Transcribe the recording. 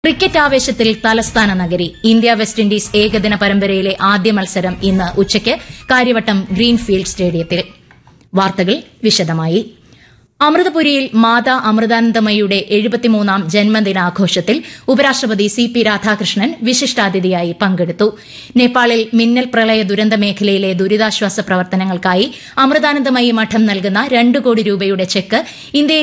Cricket ആവേശത്തിൽ തലസ്ഥാന നഗരി. India west Indies ഏകദിന പരമ്പരയിലെ ആദ്യ മത്സരം ഇന്ന് ഉച്ചയ്ക്ക് കാര്യവട്ടം ഗ്രീൻഫീൽഡ് സ്റ്റേഡിയത്തിൽ. വാർത്തകൾ വിശദമായി. അമൃതപുരിയിൽ മാതാ അമൃതാനന്ദമയിയുടെ 73ാം ജന്മദിനാഘോഷത്തിൽ ഉപരാഷ്ട്രപതി CP രാധാകൃഷ്ണൻ വിശിഷ്ടാതിഥിയായി പങ്കെടുത്തു. നേപ്പാളിൽ മിന്നൽ പ്രളയ ദുരന്ത മേഖലയിലെ ദുരിതാശ്വാസ പ്രവർത്തനങ്ങൾക്കായി അമൃതാനന്ദമയി മഠം നൽകുന്ന 2 കോടി രൂപയുടെ ചെക്ക് ഇന്ത്യയിൽ